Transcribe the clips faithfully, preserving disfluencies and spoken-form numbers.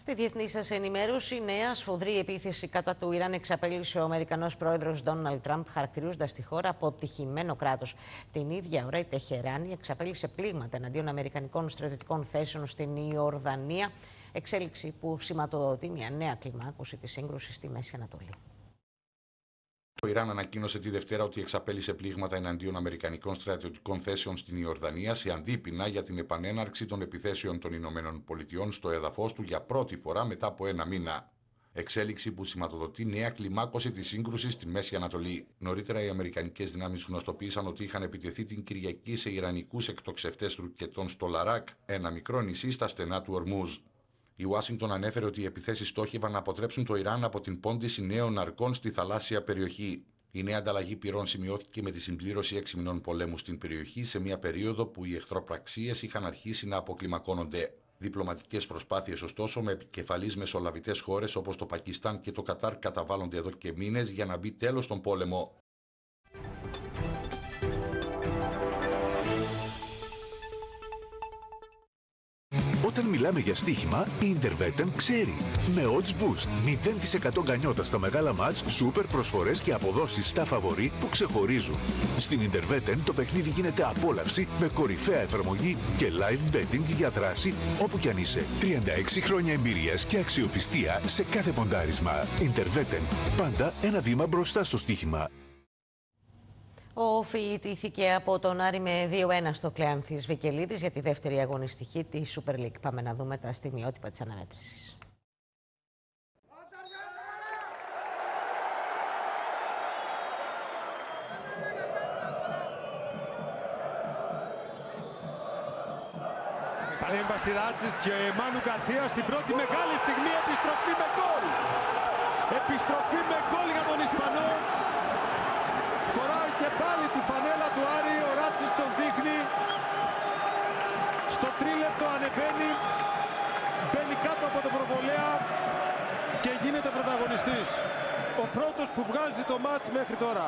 Στη διεθνή σας ενημέρωση, νέα σφοδρή επίθεση κατά του Ιράν εξαπέλυσε ο Αμερικανός πρόεδρος Ντόναλντ Τραμπ, χαρακτηρίζοντας τη χώρα αποτυχημένο κράτος. Την ίδια ώρα, η Τεχεράνη εξαπέλυσε πλήγματα εναντίον αμερικανικών στρατιωτικών θέσεων στην Ιορδανία, εξέλιξη που σηματοδοτεί μια νέα κλιμάκωση της σύγκρουσης στη Μέση Ανατολή. Το Ιράν ανακοίνωσε τη Δευτέρα ότι εξαπέλυσε πλήγματα εναντίον αμερικανικών στρατιωτικών θέσεων στην Ιορδανία σε αντίπεινα για την επανέναρξη των επιθέσεων των Ηνωμένων Πολιτειών στο έδαφος του για πρώτη φορά μετά από ένα μήνα. Εξέλιξη που σηματοδοτεί νέα κλιμάκωση της σύγκρουσης στη Μέση Ανατολή. Νωρίτερα, οι αμερικανικές δυνάμεις γνωστοποίησαν ότι είχαν επιτεθεί την Κυριακή σε ιρανικούς εκτοξευτές ρουκετών στο Λαράκ, ένα μικρό νησί στα στενά του Ορμούζ. Η Ουάσιγκτον ανέφερε ότι οι επιθέσεις στόχευαν να αποτρέψουν το Ιράν από την πόντιση νέων αρκών στη θαλάσσια περιοχή. Η νέα ανταλλαγή πυρών σημειώθηκε με τη συμπλήρωση έξι μηνών πολέμου στην περιοχή, σε μια περίοδο που οι εχθροπραξίες είχαν αρχίσει να αποκλιμακώνονται. Διπλωματικές προσπάθειες, ωστόσο, με επικεφαλής μεσολαβητές χώρες όπως το Πακιστάν και το Κατάρ καταβάλλονται εδώ και μήνες για να μπει τέλος στον πόλεμο. Όταν μιλάμε για στοίχημα, η Interwetten ξέρει. Με Odds Boost, μηδέν τοις εκατό γκανιότα στα μεγάλα μάτς, σούπερ προσφορές και αποδόσεις στα φαβορί που ξεχωρίζουν. Στην Interwetten το παιχνίδι γίνεται απόλαυση με κορυφαία εφαρμογή και live betting για δράση όπου κι αν είσαι. τριάντα έξι χρόνια εμπειρίας και αξιοπιστία σε κάθε ποντάρισμα. Interwetten, πάντα ένα βήμα μπροστά στο στοίχημα. Ο Όφη ιτήθηκε από τον Άρη με δύο ένα στο Κλεάνθης Βικελίδης για τη δεύτερη αγωνιστική της Super League. Πάμε να δούμε τα στιγμιότυπα της αναμέτρησης. Παρέμβαση Ράτσης και Μάνου Γκαρθία στην πρώτη μεγάλη στιγμή, επιστροφή με γκολ. Επιστροφή με γκολ για τον Ισπανό. Φοράει και πάλι τη φανέλα του Άρη, ο Ράτσης τον δείχνει. Στο τρίλεπτο ανεβαίνει, μπαίνει κάτω από τον προβολέα και γίνεται πρωταγωνιστής. Ο πρώτος που βγάζει το μάτς μέχρι τώρα.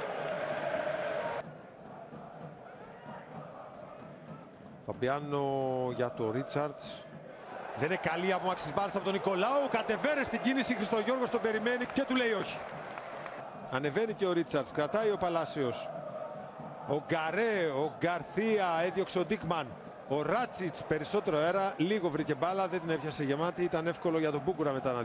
Φαμπιάνο για το Ρίτσαρτς. Δεν είναι καλή απομάκρυνση μπάλας από τον Νικολάου. Κατεβαίνει στην κίνηση, Χριστογιώργος τον περιμένει και του λέει όχι. Ανεβαίνει και ο Ρίτσαρτς, κρατάει ο Παλάσιος. Ο Γκαρέ, ο Γκαρθία έδιωξε ο Ντίκμαν. Ο Ράτσιτς περισσότερο αέρα, λίγο βρήκε μπάλα, δεν την έπιασε γεμάτη. Ήταν εύκολο για τον Μπούκουρα μετά να